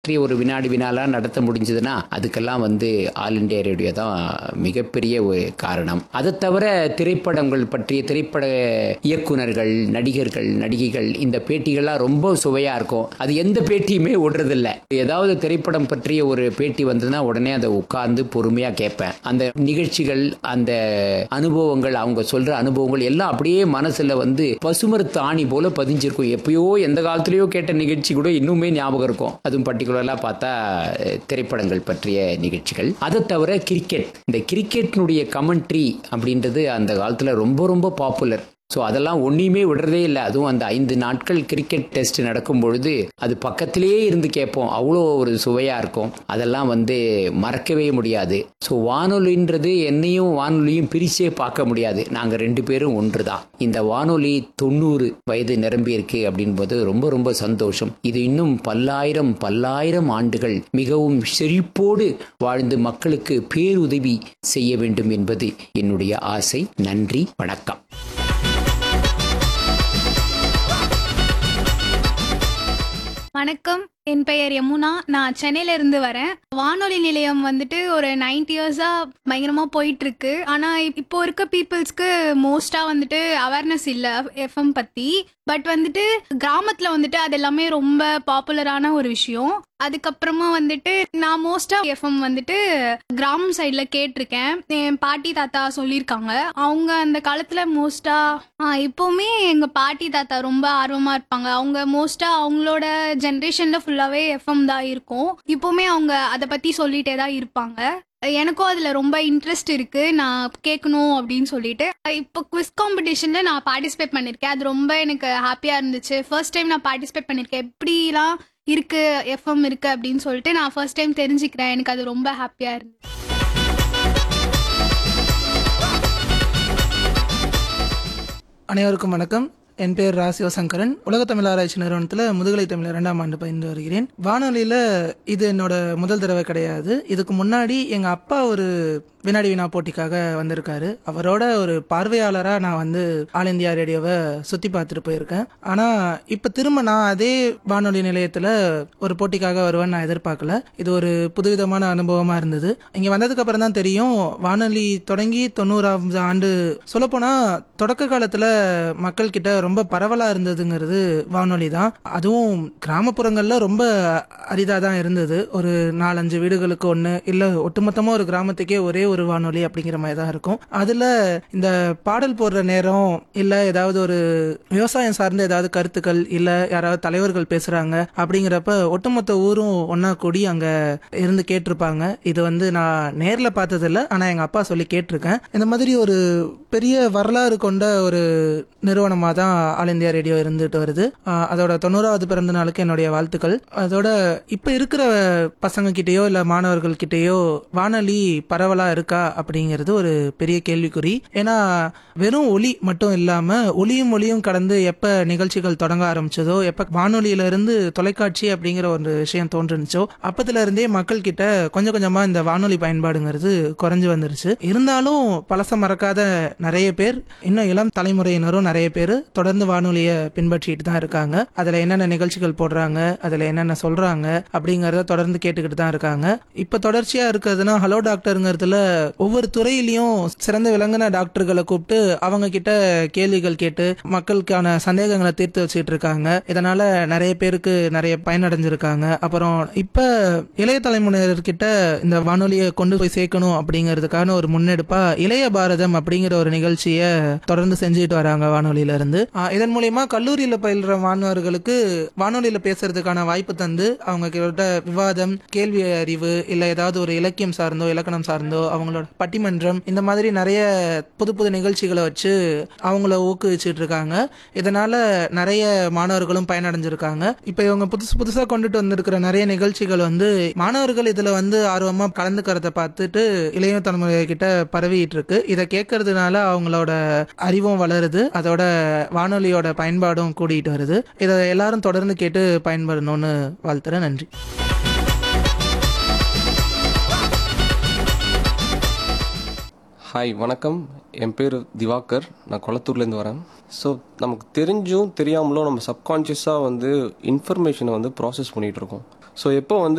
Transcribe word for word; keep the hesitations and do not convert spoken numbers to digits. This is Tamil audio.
ஒரு வினாடி வினாலாம் நடத்த முடிஞ்சதுன்னா அதுக்கெல்லாம் வந்து ஆல் இண்டியா ரேடியோ தான் மிகப்பெரிய ஒரு காரணம். அதை தவிர திரைப்படங்கள் பற்றிய திரைப்பட இயக்குனர்கள், நடிகர்கள், நடிகைகள் இந்த பேட்டிகள்லாம் ரொம்ப சுவையாக இருக்கும். அது எந்த பேட்டியுமே விடுறதில்ல. ஏதாவது திரைப்படம் பற்றிய ஒரு பேட்டி வந்ததுன்னா உடனே அதை உட்கார்ந்து பொறுமையாக கேட்பேன். அந்த நிகழ்ச்சிகள், அந்த அனுபவங்கள், அவங்க சொல்கிற அனுபவங்கள் எல்லாம் அப்படியே மனசில் வந்து பசுமரத்து ஆணி போல பதிஞ்சிருக்கும். எப்பயோ எந்த காலத்துலேயோ கேட்ட நிகழ்ச்சி கூட இன்னுமே ஞாபகம் இருக்கும். அதுவும் பர்டிகுலராக பார்த்தா திரைப்படங்கள் பற்றிய நிகழ்ச்சிகள். அதை தவிர கிரிக்கெட், இந்த கிரிக்கெட்டினுடைய கமெண்ட்ரி அப்படின்றது அந்த காலத்தில் ரொம்ப ரொம்ப பாப்புலர். ஸோ அதெல்லாம் ஒன்றையுமே விடுறதே இல்லை. அதுவும் அந்த ஐந்து நாட்கள் கிரிக்கெட் டெஸ்ட் நடக்கும் பொழுது அது பக்கத்திலேயே இருந்து கேட்போம். அவ்வளோ ஒரு சுவையாக இருக்கும். அதெல்லாம் வந்து மறக்கவே முடியாது. ஸோ வானொலின்றது என்னையும் வானொலியும் பிரிச்சே பார்க்க முடியாது. நாங்கள் ரெண்டு பேரும் ஒன்று தான். இந்த வானொலி தொண்ணூறு வயது நிரம்பியிருக்கு அப்படின்போது ரொம்ப ரொம்ப சந்தோஷம். இது இன்னும் பல்லாயிரம் பல்லாயிரம் ஆண்டுகள் மிகவும் செழிப்போடு வாழ்ந்து மக்களுக்கு பேருதவி செய்ய வேண்டும் என்பது என்னுடைய ஆசை. நன்றி, வணக்கம். வணக்கம், என் பெயர் யமுனா. நான் சென்னையில இருந்து வரேன். வானொலி நிலையம் வந்துட்டு ஒரு நைன்டி இயர்ஸா பயங்கரமா போயிட்டு இருக்கு. ஆனா இப்போ இருக்க பீப்புள்ஸ்க்கு மோஸ்டா வந்துட்டு அவேர்னஸ் இல்ல எஃப்எம் பத்தி. பட் வந்துட்டு கிராமத்துல வந்துட்டு அது எல்லாமே ரொம்ப பாப்புலரான ஒரு விஷயம். அதுக்கப்புறமா வந்துட்டு நான் மோஸ்டா எஃப்எம் வந்துட்டு கிராமம் சைட்ல கேட்டிருக்கேன். என் பாட்டி தாத்தா சொல்லியிருக்காங்க. அவங்க அந்த காலத்துல மோஸ்டா இப்பவுமே எங்க பாட்டி தாத்தா ரொம்ப ஆர்வமா இருப்பாங்க. அவங்க மோஸ்டா அவங்களோட ஜென்ரேஷன்ல ஃபுல்லாவே எஃப்எம் தான் இருக்கும். இப்பவுமே அவங்க அதை பத்தி சொல்லிட்டே தான் இருப்பாங்க. எனக்கும் அதுல ரொம்ப இன்ட்ரெஸ்ட் இருக்கு. நான் கேட்கணும் அப்படின்னு சொல்லிட்டு இப்போ குவிஸ் காம்படிஷன்ல நான் பார்ட்டிசிபேட் பண்ணிருக்கேன். அது ரொம்ப எனக்கு ஹாப்பியா இருந்துச்சு. ஃபர்ஸ்ட் டைம் நான் பார்ட்டிசிபேட் பண்ணிருக்கேன். எப்படிலாம் இருக்கு எஃப்எம் இருக்கு அப்படின்னு சொல்லிட்டு நான் ஃபர்ஸ்ட் டைம் தெரிஞ்சுக்கிறேன். எனக்கு அது ரொம்ப ஹாப்பியா இருந்துச்சு. அனைவருக்கும் வணக்கம். என் பேர் ரா சிவசங்கரன். உலக தமிழ் ஆராய்ச்சி நிறுவனத்தில் முதுகலை தமிழ் இரண்டாம் ஆண்டு பயின்று வருகிறேன். வானொலியில் இது என்னோட முதல் தடவை கிடையாது. இதுக்கு முன்னாடி எங்கள் அப்பா ஒரு வினாடி வினா போட்டிக்காக வந்திருக்காரு. அவரோட ஒரு பார்வையாளராக நான் வந்து ஆல் இந்தியா ரேடியோவை சுற்றி பார்த்துட்டு போயிருக்கேன். ஆனால் இப்போ திரும்ப நான் அதே வானொலி நிலையத்தில் ஒரு போட்டிக்காக வருவேன்னு நான் எதிர்பார்க்கல. இது ஒரு புதுவிதமான அனுபவமாக இருந்தது. இங்கே வந்ததுக்கு அப்புறம் தான் தெரியும், வானொலி தொடங்கி தொண்ணூறாம் ஆண்டு சொல்லப்போனால் தொடக்க காலத்தில் மக்கள் கிட்ட ரொம்ப பரவலாக இருந்ததுங்கிறது வானொலி தான். அதுவும் கிராமப்புறங்களில் ரொம்ப அரிதாக தான் இருந்தது. ஒரு நாலஞ்சு வீடுகளுக்கு ஒன்று, இல்லை ஒட்டுமொத்தமாக ஒரு கிராமத்துக்கே ஒரே ஒரு வானொலி அப்படிங்கிற மாதிரி தான் இருக்கும். அதில் இந்த பாடல் போடுற நேரம், இல்லை ஏதாவது ஒரு விவசாயம் சார்ந்த ஏதாவது கருத்துக்கள், இல்லை யாராவது தலைவர்கள் பேசுகிறாங்க அப்படிங்கிறப்ப ஒட்டுமொத்த ஊரும் ஒன்றா கூடி அங்கே இருந்து கேட்டிருப்பாங்க. இது வந்து நான் நேரில் பார்த்ததில்லை, ஆனால் எங்கள் அப்பா சொல்லி கேட்டிருக்கேன். இந்த மாதிரி ஒரு பெரிய வரலாறு கொண்ட ஒரு நிறுவனமாக தான் ஆல் இந்தியா ரேடியோ இருந்துட்டு வருது. அதோட தொண்ணூறாவது பிறந்த நாளுக்கு என்னுடைய வாழ்த்துக்கள். அதோட இப்போ இருக்கிற பசங்க கிட்டேயோ இல்லை மாணவர்கள் கிட்டேயோ வானொலி பரவலாக இருக்கா அப்படிங்கிறது ஒரு பெரிய கேள்விக்குறி. ஏன்னா வெறும் ஒலி மட்டும் இல்லாமல் ஒலியும் ஒலியும் கடந்து எப்போ நிகழ்ச்சிகள் தொடங்க ஆரம்பிச்சதோ, எப்போ வானொலியிலிருந்து தொலைக்காட்சி அப்படிங்கிற ஒரு விஷயம் தோன்றுச்சோ அப்பத்துல இருந்தே மக்கள் கிட்ட கொஞ்சம் கொஞ்சமாக இந்த வானொலி பயன்பாடுங்கிறது குறைஞ்சு வந்துருச்சு. இருந்தாலும் பழச மறக்காத நிறைய பேர், இன்னும் இளம் தலைமுறையினரும் நிறைய பேர் தொடர்ந்து வானொலியை பின்பற்றிட்டு தான் இருக்காங்க. அதில் என்னென்ன நிகழ்ச்சிகள் போடுறாங்க, அதில் என்னென்ன சொல்றாங்க அப்படிங்கிறத தொடர்ந்து கேட்டுக்கிட்டு தான் இருக்காங்க. இப்போ தொடர்ச்சியாக இருக்கிறதுனா ஹலோ டாக்டருங்கிறதுல ஒவ்வொரு துறையிலையும் சிறந்த விளங்கின டாக்டர்களை கூப்பிட்டு அவங்க கிட்ட கேள்விகள் கேட்டு மக்களுக்கான சந்தேகங்களை தீர்த்து வச்சுட்டு இருக்காங்க. இதனால நிறைய பேருக்கு நிறைய பயனடைஞ்சிருக்காங்க. அப்புறம் இப்ப இளைய தலைமுறையினர்கிட்ட இந்த வானொலியை கொண்டு போய் சேர்க்கணும் அப்படிங்கிறதுக்கான ஒரு முன்னெடுப்பா இளைய பாரதம் அப்படிங்கிற ஒரு நிகழ்ச்சியை தொடர்ந்து செஞ்சுட்டு வராங்க வானொலியில இருந்து. இதன் மூலியமா கல்லூரியில பயில்ற மாணவர்களுக்கு வானொலியில பேசுறதுக்கான வாய்ப்பு தந்து அவங்க கிட்ட விவாதம், கேள்வி அறிவு, இல்ல ஏதாவது ஒரு இலக்கியம் சார்ந்தோ இலக்கணம் சார்ந்தோ அவங்களோட பட்டிமன்றம், இந்த மாதிரி நிறைய புது புது நிகழ்ச்சிகளை வச்சு அவங்கள ஊக்குவிச்சுட்டு இருக்காங்க. இதனால நிறைய மாணவர்களும் பயனடைஞ்சிருக்காங்க. இப்ப இவங்க புதுசு புதுசா கொண்டுட்டு வந்திருக்கிற நிறைய நிகழ்ச்சிகள் வந்து மாணவர்கள் இதுல வந்து ஆர்வமா கலந்துக்கிறத பார்த்துட்டு இளைய தலைமுறை கிட்ட பரவிட்டு இருக்கு. இதை கேட்கறதுனால அவங்களோட அறிவும் வளருது, அதோட வானொலியோட பயன்பாடும் கூடிட்டு வருது. இதை எல்லாரும் தொடர்ந்து கேட்டு பயன்படணும்னு வாழ்த்துறேன். நன்றி. ஹாய், வணக்கம். என் பேர் திவாகர். நான் கொளத்தூர்லேருந்து வரேன். ஸோ நமக்கு தெரிஞ்சும் தெரியாமலும் நம்ம சப்கான்ஷியஸாக வந்து இன்ஃபர்மேஷனை வந்து ப்ராசஸ் பண்ணிகிட்ருக்கோம். ஸோ எப்போ வந்து